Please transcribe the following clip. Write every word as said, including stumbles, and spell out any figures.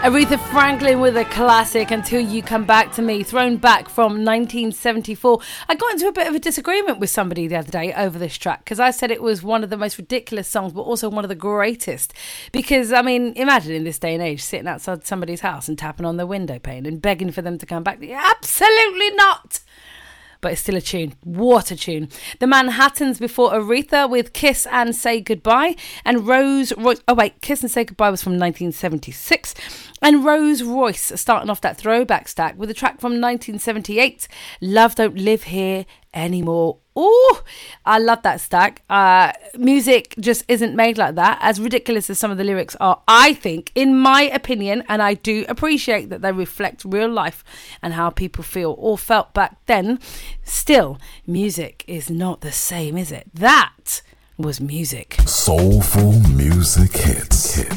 Aretha Franklin with a classic, Until You Come Back to Me, thrown back from nineteen seventy-four. I got into a bit of a disagreement with somebody the other day over this track because I said it was one of the most ridiculous songs, but also one of the greatest. Because, I mean, imagine in this day and age sitting outside somebody's house and tapping on their window pane and begging for them to come back. Absolutely not! But it's still a tune. What a tune. The Manhattans before Aretha with Kiss and Say Goodbye. And Rose Royce. Oh, wait. Kiss and Say Goodbye was from nineteen seventy-six. And Rose Royce starting off that throwback stack with a track from nineteen seventy-eight. Love Don't Live Here Anymore. Oh, I love that stack. Uh, music just isn't made like that. As ridiculous as some of the lyrics are, I think, in my opinion, and I do appreciate that they reflect real life and how people feel or felt back then, still, music is not the same, is it? That was music. Soulful music hits.